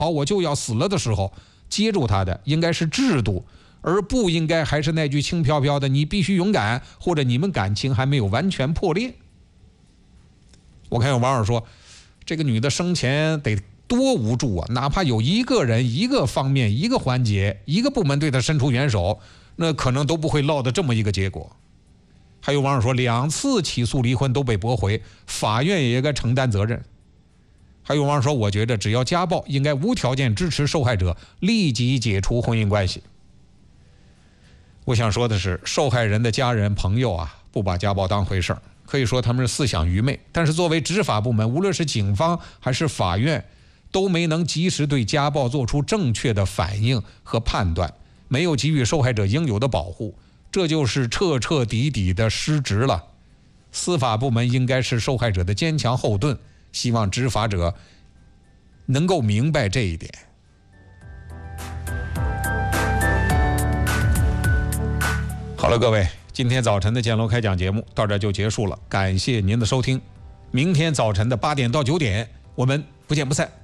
我就要死了的时候，接住他的应该是制度，而不应该还是那句轻飘飘的你必须勇敢，或者你们感情还没有完全破裂。我看有网友说，这个女的生前得多无助啊，哪怕有一个人、一个方面、一个环节、一个部门对她伸出援手，那可能都不会落得这么一个结果。还有网友说，2次起诉离婚都被驳回，法院也该承担责任。还有网友说，我觉得只要家暴，应该无条件支持受害者立即解除婚姻关系。我想说的是，受害人的家人朋友啊，不把家暴当回事儿，可以说他们是思想愚昧。但是作为执法部门，无论是警方还是法院，都没能及时对家暴做出正确的反应和判断，没有给予受害者应有的保护，这就是彻彻底底的失职了。司法部门应该是受害者的坚强后盾，希望执法者能够明白这一点。好了，各位，今天早晨的建楼开讲节目到这就结束了，感谢您的收听。明天早晨的8点到9点，我们不见不散。